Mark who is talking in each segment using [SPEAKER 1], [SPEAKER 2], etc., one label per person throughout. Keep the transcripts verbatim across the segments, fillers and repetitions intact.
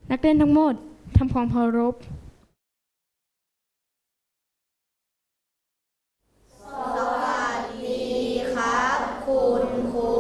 [SPEAKER 1] นักเรียนทั้งหมดทำความเคารพ
[SPEAKER 2] สวัสดีครับคุณครู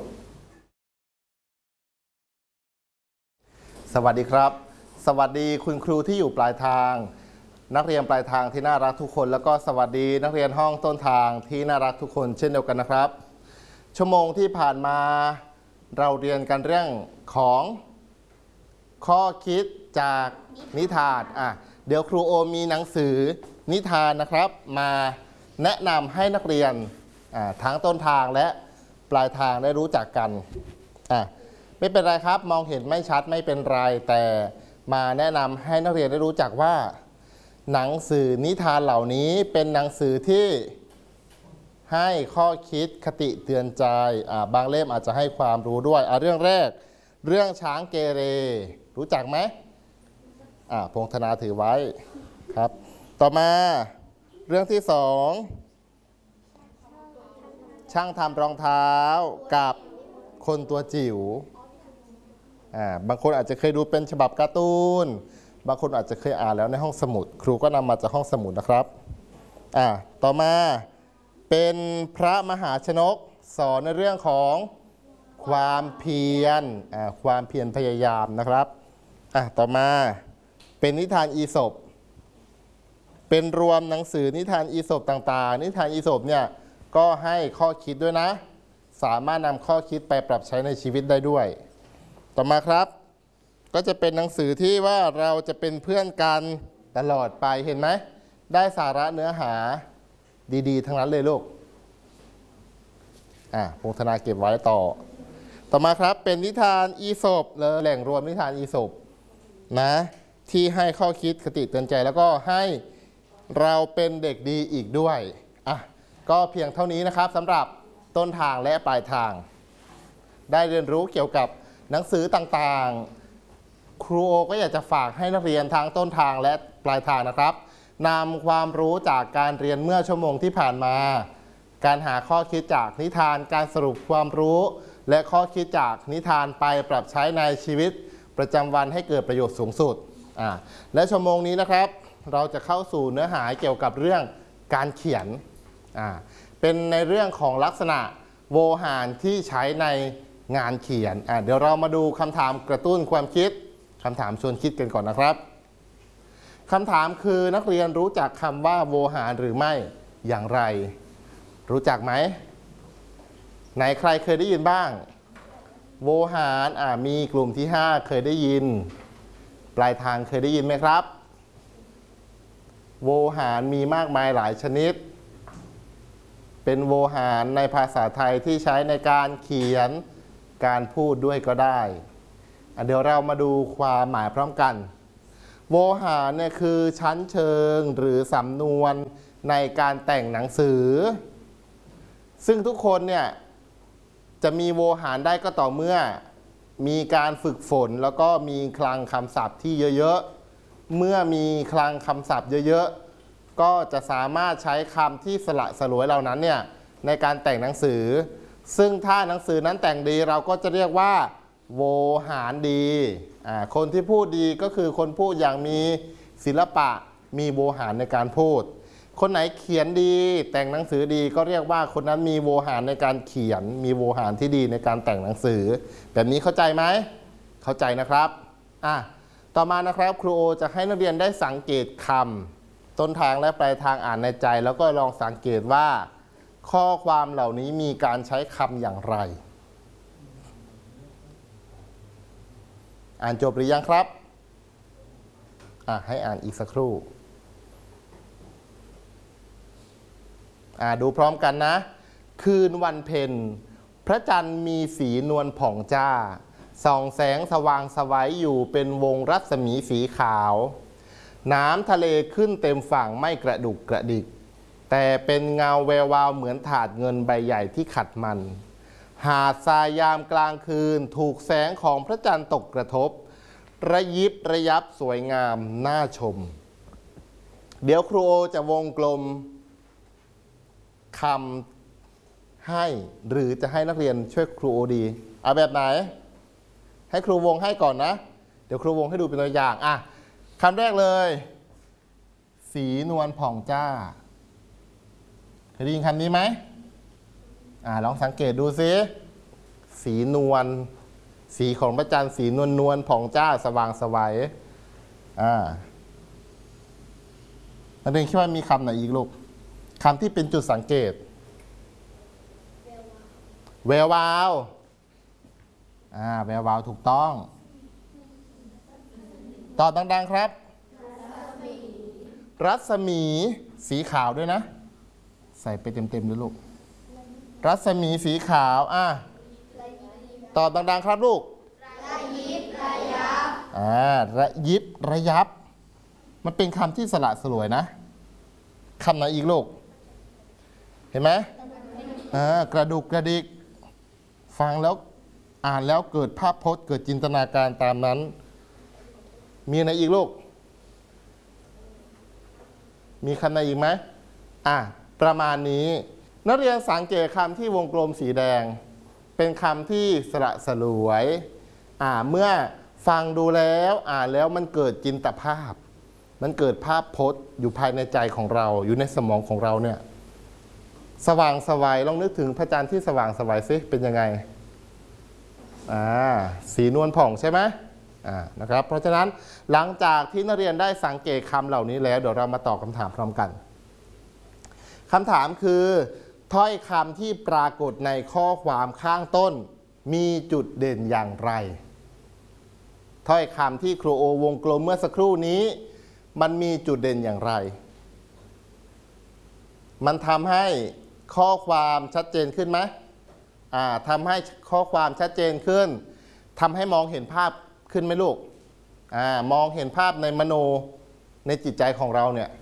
[SPEAKER 3] สวัสดีครับสวัสดีคุณครูที่อยู่ปลายทางนักเรียนปลายทางที่น่ารักทุกคนแล้วก็สวัสดีนักเรียนห้องต้นทางที่น่ารักทุกคนเช่นเดียวกันนะครับชั่วโมงที่ผ่านมาเราเรียนกันเรื่องของข้อคิดจากนิทานอ่ะเดี๋ยวครูโอมีหนังสือนิทานนะครับมาแนะนำให้นักเรียนอ่าทั้งต้นทางและปลายทางได้รู้จักกันอ่ะไม่เป็นไรครับมองเห็นไม่ชัดไม่เป็นไรแต่มาแนะนำให้นักเรียนได้รู้จักว่าหนังสือนิทานเหล่านี้เป็นหนังสือที่ให้ข้อคิดคติเตือนใจอ่าบางเล่มอาจจะให้ความรู้ด้วยอ่าเรื่องแรกเรื่องช้างเกเรรู้จักไหมอ่าพงธนาถือไว้ครับต่อมาเรื่องที่สองช่างทำรองเท้ากับคนตัวจิ๋วอ่าบางคนอาจจะเคยดูเป็นฉบับการ์ตูนบางคนอาจจะเคยอ่านแล้วในห้องสมุดครูก็นำมาจากห้องสมุดนะครับอ่าต่อมาเป็นพระมหาชนกสอนในเรื่องของความเพียรอ่าความเพียรพยายามนะครับอ่ะต่อมาเป็นนิทานอีสปเป็นรวมหนังสือนิทานอีสปต่างๆนิทานอีสปเนี่ยก็ให้ข้อคิดด้วยนะสามารถนำข้อคิดไปปรับใช้ในชีวิตได้ด้วยต่อมาครับก็จะเป็นหนังสือที่ว่าเราจะเป็นเพื่อนกันตลอดไปเห็นไหมได้สาระเนื้อหาดีๆทั้งนั้นเลยลูกอ่ะพงธนาเก็บไว้ต่อต่อมาครับเป็นนิทานอีสปเลยแหล่งรวมนิทานอีสปนะที่ให้ข้อคิดคติเตือนใจแล้วก็ให้เราเป็นเด็กดีอีกด้วยอ่ะก็เพียงเท่านี้นะครับสำหรับต้นทางและปลายทางได้เรียนรู้เกี่ยวกับหนังสือต่างๆครูโอก็อยากจะฝากให้นักเรียนทั้งต้นทางและปลายทางนะครับนำความรู้จากการเรียนเมื่อชั่วโมงที่ผ่านมาการหาข้อคิดจากนิทานการสรุปความรู้และข้อคิดจากนิทานไปปรับใช้ในชีวิตประจำวันให้เกิดประโยชน์สูงสุดอ่าและชั่วโมงนี้นะครับเราจะเข้าสู่เนื้อหาเกี่ยวกับเรื่องการเขียนอ่าเป็นในเรื่องของลักษณะโวหารที่ใช้ในงานเขียนอ่าเดี๋ยวเรามาดูคำถามกระตุ้นความคิดคำถามชวนคิดกันก่อนนะครับคำถามคือนักเรียนรู้จักคำว่าโวหารหรือไม่อย่างไรรู้จักไหมไหนใครเคยได้ยินบ้างโวหารอ่ามีกลุ่มที่ห้าเคยได้ยินปลายทางเคยได้ยินไหมครับโวหารมีมากมายหลายชนิดเป็นโวหารในภาษาไทยที่ใช้ในการเขียนการพูดด้วยก็ได้เดี๋ยวเรามาดูความหมายพร้อมกันโวหารเนี่ยคือชั้นเชิงหรือสำนวนในการแต่งหนังสือซึ่งทุกคนเนี่ยจะมีโวหารได้ก็ต่อเมื่อมีการฝึกฝนแล้วก็มีคลังคำศัพท์ที่เยอะๆเมื่อมีคลังคำศัพท์เยอะๆก็จะสามารถใช้คำที่สละสลวยเหล่านั้นเนี่ยในการแต่งหนังสือซึ่งถ้าหนังสือนั้นแต่งดีเราก็จะเรียกว่าโวหารดีอ่าคนที่พูดดีก็คือคนพูดอย่างมีศิลปะมีโวหารในการพูดคนไหนเขียนดีแต่งหนังสือดีก็เรียกว่าคนนั้นมีโวหารในการเขียนมีโวหารที่ดีในการแต่งหนังสือแบบนี้เข้าใจไหมเข้าใจนะครับอ่ะต่อมานะครับครูโอจะให้นักเรียนได้สังเกตคำต้นทางและปลายทางอ่านในใจแล้วก็ลองสังเกตว่าข้อความเหล่านี้มีการใช้คำอย่างไรอ่านจบหรือยังครับอ่ะให้อ่านอีกสักครู่อ่าดูพร้อมกันนะคืนวันเพ็ญพระจันทร์มีสีนวลผ่องจ้าส่องแสงสว่างไสวอยู่เป็นวงรัศมีสีขาวน้ำทะเลขึ้นเต็มฝั่งไม่กระดุกกระดิกแต่เป็นเงาแวววาวเหมือนถาดเงินใบใหญ่ที่ขัดมันหาดทรายยามกลางคืนถูกแสงของพระจันทร์ตกกระทบระยิบระยับสวยงามน่าชมเดี๋ยวครูโอจะวงกลมคำให้หรือจะให้นักเรียนช่วยครูโอดีเอาแบบไหนให้ครูวงให้ก่อนนะดี๋ยวครูวงให้ดูเป็นตัวอย่างอ่ะคำแรกเลย สีนวลผ่องจ้าเคยได้ยินคำนี้ไหมอ่าลองสังเกตดูซิสีนวลสีของพระจันทร์สีนวลนวลผ่องจ้าสว่างไสวอ่านักเรียนคิดว่ามีคำไหนอีกลูกคำที่เป็นจุดสังเกตแวววาวอ่าแวววาวถูกต้องตอบดังๆครับรัศมีสีขาวด้วยนะใส่ไปเต็มๆเลยลูกรัศมีสีขาวอ่ะตอบดังๆครับลูกระยิบระยับอ่าระยิบระยับมันเป็นคำที่สละสลวยนะคำไหนอีกลูกเห็นไหมอ่ากระดุกกระดิกฟังแล้วอ่านแล้วเกิดภาพพจน์เกิดจินตนาการตามนั้นมีอะไรอีกลูกมีคำไหนอีกไหมอ่ะประมาณนี้นักเรียนสังเกตคำที่วงกลมสีแดงเป็นคำที่สละสลวยอ่าเมื่อฟังดูแล้วอ่านแล้วมันเกิดจินตภาพมันเกิดภาพพจน์อยู่ภายในใจของเราอยู่ในสมองของเราเนี่ยสว่างไสวลองนึกถึงพระจันทร์ที่สว่างไสวสิเป็นยังไงอ่าสีนวลผ่องใช่ไหมอ่านะครับเพราะฉะนั้นหลังจากที่นักเรียนได้สังเกตคำเหล่านี้แล้วเดี๋ยวเรามาตอบคำถามพร้อมกันคำถามคือถ้อยคำที่ปรากฏในข้อความข้างต้นมีจุดเด่นอย่างไรถ้อยคำที่ครูโอวงกลมเมื่อสักครู่นี้มันมีจุดเด่นอย่างไรมันทำให้ข้อความชัดเจนขึ้นไหมอ่าทำให้ข้อความชัดเจนขึ้นทำให้มองเห็นภาพขึ้นไหมลูกอ่ามองเห็นภาพในมโนในจิตใจของเราเนี่ย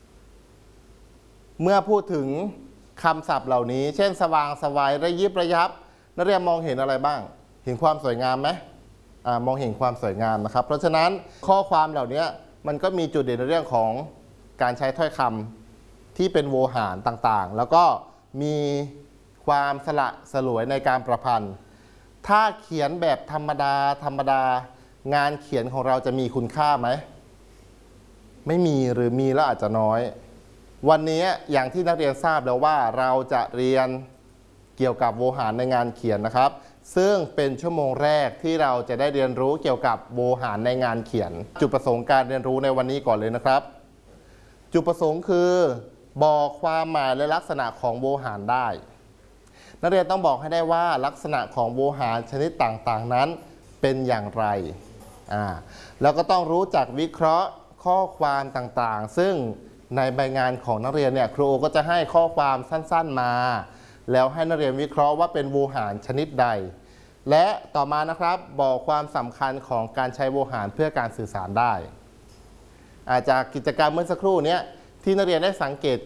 [SPEAKER 3] เมื่อพูดถึงคำศัพท์เหล่านี้เช่นสว่างไสวระยิบระยับนักเรียนมองเห็นอะไรบ้างเห็นความสวยงามไหมอ่ามองเห็นความสวยงามนะครับเพราะฉะนั้นข้อความเหล่านี้มันก็มีจุดเด่นในเรื่องของการใช้ถ้อยคำที่เป็นโวหารต่างๆแล้วก็มีความสละสลวยในการประพันธ์ถ้าเขียนแบบธรรมดาธรรมดางานเขียนของเราจะมีคุณค่าไหมไม่มีหรือมีแล้วอาจจะน้อยวันนี้อย่างที่นักเรียนทราบแล้วว่าเราจะเรียนเกี่ยวกับโวหารในงานเขียนนะครับซึ่งเป็นชั่วโมงแรกที่เราจะได้เรียนรู้เกี่ยวกับโวหารในงานเขียนจุดประสงค์การเรียนรู้ในวันนี้ก่อนเลยนะครับจุดประสงค์คือบอกความหมายและลักษณะของโวหารได้นักเรียนต้องบอกให้ได้ว่าลักษณะของโวหารชนิดต่างๆนั้นเป็นอย่างไรอ่าแล้วก็ต้องรู้จักวิเคราะห์ข้อความต่างๆซึ่งในใบงานของนักเรียนเนี่ยครูก็จะให้ข้อความสั้นๆมาแล้วให้นักเรียนวิเคราะห์ว่าเป็นโวหารชนิดใดและต่อมานะครับบอกความสำคัญของการใช้โวหารเพื่อการสื่อสารได้อาจากกิจกรรมเมื่อสักครู่นี้ที่นักเรียนได้สังเกต